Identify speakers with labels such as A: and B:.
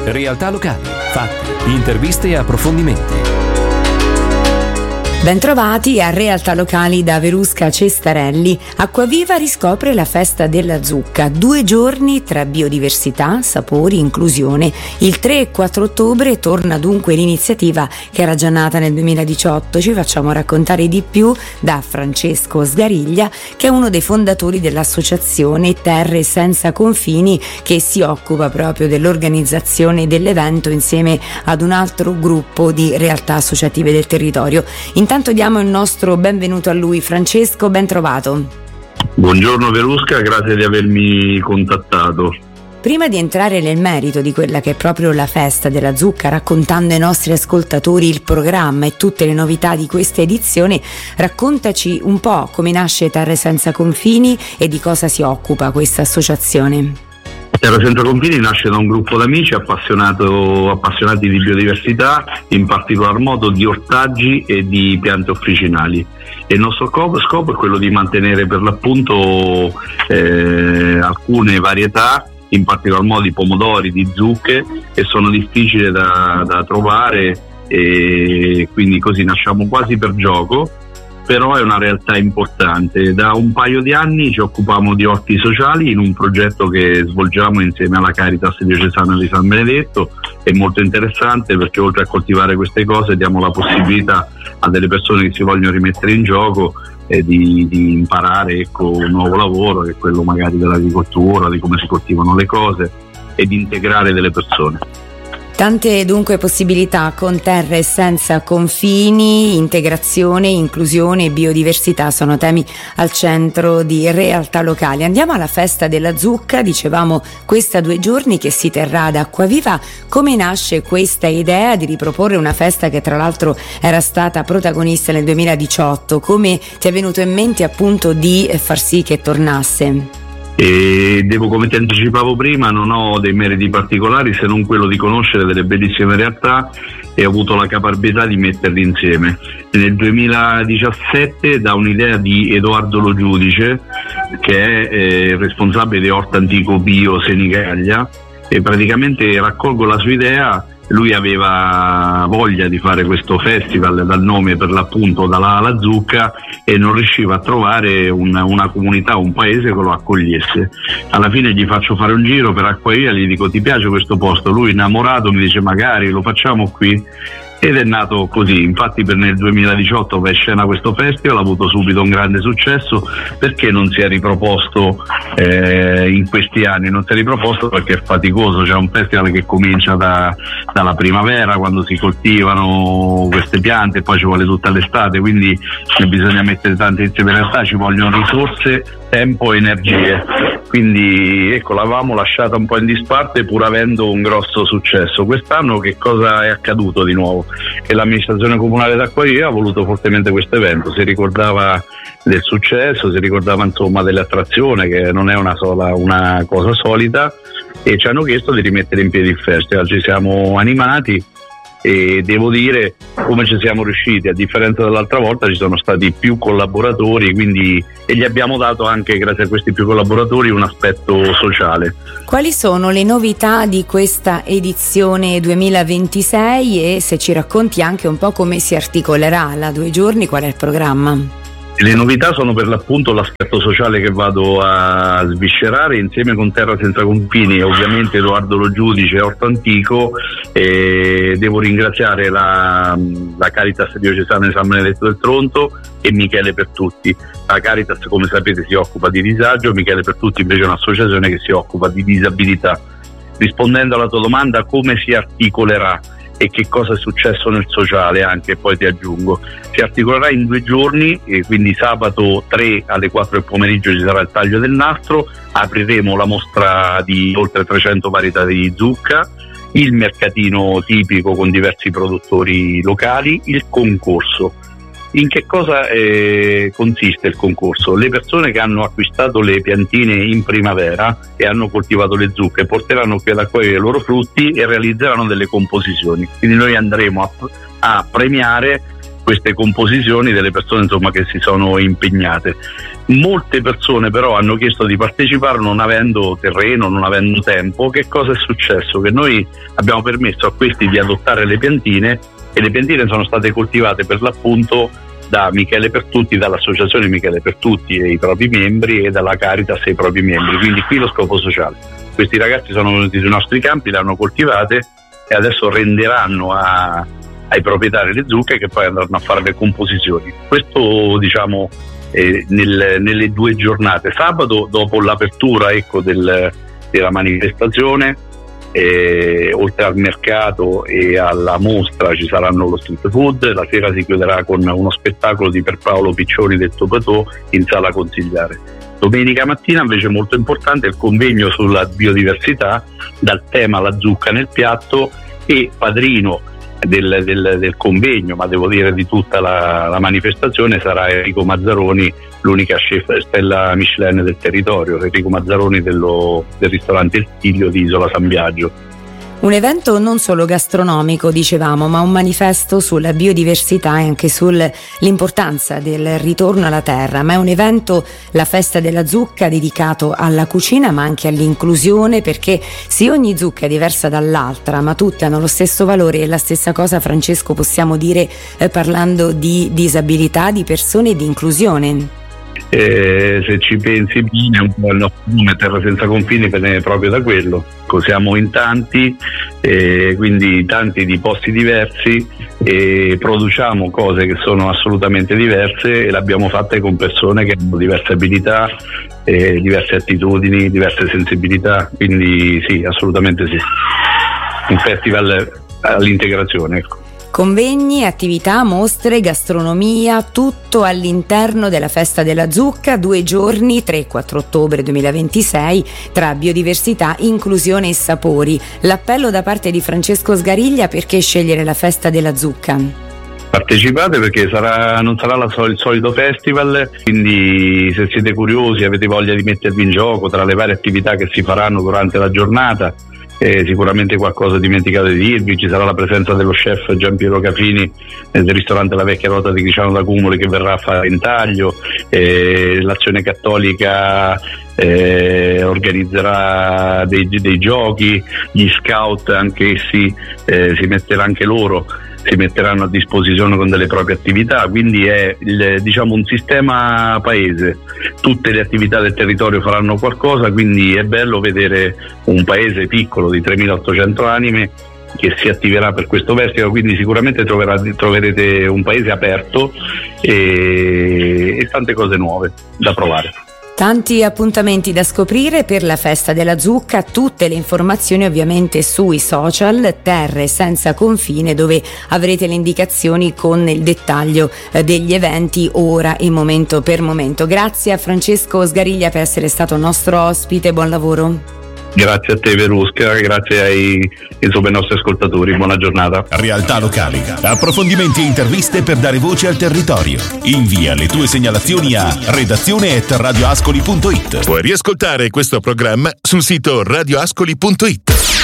A: Realtà locali, fatti, interviste e approfondimenti.
B: Bentrovati a Realtà Locali da Verusca Cestarelli. Acquaviva riscopre la festa della zucca. 2 giorni tra biodiversità, sapori, inclusione. Il 3 e 4 ottobre torna dunque l'iniziativa che era già nata nel 2018. Ci facciamo raccontare di più da Francesco Sgariglia, che è uno dei fondatori dell'associazione Terre Senza Confini, che si occupa proprio dell'organizzazione dell'evento insieme ad un altro gruppo di realtà associative del territorio. Intanto diamo il nostro benvenuto a lui. Francesco, ben trovato.
C: Buongiorno Verusca, grazie di avermi contattato.
B: Prima di entrare nel merito di quella che è proprio la festa della zucca, raccontando ai nostri ascoltatori il programma e tutte le novità di questa edizione, raccontaci un po' come nasce Terre Senza Confini e di cosa si occupa questa associazione.
C: Terra Senza Confini nasce da un gruppo d'amici appassionati di biodiversità, in particolar modo di ortaggi e di piante officinali. E il nostro scopo è quello di mantenere per l'appunto alcune varietà, in particolar modo di pomodori, di zucche, che sono difficili da trovare, e quindi così nasciamo quasi per gioco. Però è una realtà importante. Da un paio di anni ci occupiamo di orti sociali in un progetto che svolgiamo insieme alla Caritas Diocesana di San Benedetto. È molto interessante perché oltre a coltivare queste cose diamo la possibilità a delle persone che si vogliono rimettere in gioco di imparare un nuovo lavoro, che è quello magari dell'agricoltura, di come si coltivano le cose, e di integrare delle persone.
B: Tante dunque possibilità con Terre Senza Confini. Integrazione, inclusione e biodiversità sono temi al centro di Realtà Locali. Andiamo alla festa della zucca, dicevamo questa 2 giorni che si terrà ad Acquaviva. Come nasce questa idea di riproporre una festa che tra l'altro era stata protagonista nel 2018? Come ti è venuto in mente appunto di far sì che tornasse?
C: E come ti anticipavo prima, non ho dei meriti particolari se non quello di conoscere delle bellissime realtà e ho avuto la caparbietà di metterli insieme. Nel 2017, da un'idea di Edoardo Lo Giudice, che è responsabile di Orto Antico Bio Senigallia, e praticamente raccolgo la sua idea. Lui aveva voglia di fare questo festival dal nome per l'appunto dalla zucca e non riusciva a trovare una comunità, un paese che lo accogliesse. Alla fine gli faccio fare un giro per Acquaviva, gli dico: ti piace questo posto? Lui innamorato mi dice: magari lo facciamo qui. Ed è nato così. Infatti nel 2018 va in scena questo festival, ha avuto subito un grande successo. Perché non si è riproposto in questi anni? Non si è riproposto perché è faticoso. C'è un festival che comincia dalla primavera, quando si coltivano queste piante, e poi ci vuole tutta l'estate, quindi bisogna mettere tante insieme. In realtà ci vogliono risorse, tempo e energie. Quindi ecco, l'avevamo lasciata un po' in disparte pur avendo un grosso successo. Quest'anno che cosa è accaduto di nuovo? Che l'amministrazione comunale d'Acquaviva ha voluto fortemente questo evento, si ricordava del successo, si ricordava insomma dell'attrazione, che non è una cosa solita, e ci hanno chiesto di rimettere in piedi il festival. Ci siamo animati e devo dire come ci siamo riusciti. A differenza dell'altra volta ci sono stati più collaboratori, e gli abbiamo dato anche, grazie a questi più collaboratori, un aspetto sociale.
B: Quali sono le novità di questa edizione 2026 e se ci racconti anche un po' come si articolerà la 2 giorni, qual è il programma?
C: Le novità sono per l'appunto l'aspetto sociale che vado a sviscerare insieme con Terra Senza Confini e ovviamente Edoardo Lo Giudice, Orto Antico. Devo ringraziare la Caritas Diocesana di San Benedetto del Tronto e Michele Pertutti. La Caritas, come sapete, si occupa di disagio, Michele Pertutti invece è un'associazione che si occupa di disabilità. Rispondendo alla tua domanda, come si articolerà e che cosa è successo nel sociale, anche poi ti aggiungo, si articolerà in 2 giorni, e quindi sabato 3 alle 4 del pomeriggio ci sarà il taglio del nastro, apriremo la mostra di oltre 300 varietà di zucca, il mercatino tipico con diversi produttori locali, il concorso. In che cosa consiste il concorso? Le persone che hanno acquistato le piantine in primavera e hanno coltivato le zucche porteranno qui ad Acquaviva i loro frutti e realizzeranno delle composizioni. Quindi noi andremo a premiare queste composizioni delle persone insomma che si sono impegnate. Molte persone però hanno chiesto di partecipare non avendo terreno, non avendo tempo. Che cosa è successo? Che noi abbiamo permesso a questi di adottare le piantine, e le piantine sono state coltivate per l'appunto da Michele Pertutti, dall'associazione Michele Pertutti e i propri membri, e dalla Caritas e i propri membri. Quindi qui lo scopo sociale. Questi ragazzi sono venuti sui nostri campi, le hanno coltivate e adesso renderanno ai proprietari le zucche, che poi andranno a fare le composizioni. Questo diciamo nelle 2 giornate. Sabato, dopo l'apertura della manifestazione, oltre al mercato e alla mostra ci saranno lo street food. La sera si chiuderà con uno spettacolo di Pierpaolo Piccioni detto Patò in Sala Consigliare. Domenica mattina invece molto importante il convegno sulla biodiversità, dal tema la zucca nel piatto, e padrino del convegno, ma devo dire di tutta la manifestazione, sarà Enrico Mazzaroni, l'unica chef stella Michelin del territorio, Enrico Mazzaroni del ristorante Il Tiglio di Isola San Biagio.
B: Un evento non solo gastronomico, dicevamo, ma un manifesto sulla biodiversità e anche sull'importanza del ritorno alla terra. Ma è un evento, la festa della zucca, dedicato alla cucina ma anche all'inclusione, perché sì, ogni zucca è diversa dall'altra, ma tutte hanno lo stesso valore. E la stessa cosa, Francesco, possiamo dire parlando di disabilità, di persone e di inclusione.
C: Se ci pensi bene, un po' il nostro nome Terra Senza Confini viene proprio da quello. Siamo in tanti, quindi tanti di posti diversi, e produciamo cose che sono assolutamente diverse, e l'abbiamo fatte con persone che hanno diverse abilità, diverse attitudini, diverse sensibilità, quindi sì, assolutamente sì. Un festival all'integrazione, ecco.
B: Convegni, attività, mostre, gastronomia, tutto all'interno della Festa della Zucca, 2 giorni, 3 e 4 ottobre 2026, tra biodiversità, inclusione e sapori. L'appello da parte di Francesco Sgariglia: perché scegliere la Festa della Zucca?
C: Partecipate perché non sarà il solito festival, quindi se siete curiosi, avete voglia di mettervi in gioco tra le varie attività che si faranno durante la giornata, sicuramente qualcosa dimenticato di dirvi: ci sarà la presenza dello chef Giampiero Cafini del ristorante La Vecchia Rota di Criciano d'Acumoli, che verrà a fare intaglio. L'Azione Cattolica organizzerà dei giochi, gli scout anch'essi si metteranno a disposizione con delle proprie attività, quindi è un sistema paese. Tutte le attività del territorio faranno qualcosa, quindi è bello vedere un paese piccolo di 3.800 anime che si attiverà per questo festival, quindi sicuramente troverete un paese aperto e tante cose nuove da provare.
B: Tanti appuntamenti da scoprire per la Festa della Zucca, tutte le informazioni ovviamente sui social Terre Senza Confine, dove avrete le indicazioni con il dettaglio degli eventi, ora e momento per momento. Grazie a Francesco Sgariglia per essere stato nostro ospite, buon lavoro.
C: Grazie a te Verusca, grazie ai nostri ascoltatori, buona giornata.
D: Realtà locali, approfondimenti e interviste per dare voce al territorio. Invia le tue segnalazioni a redazione@radioascoli.it. Puoi riascoltare questo programma sul sito radioascoli.it.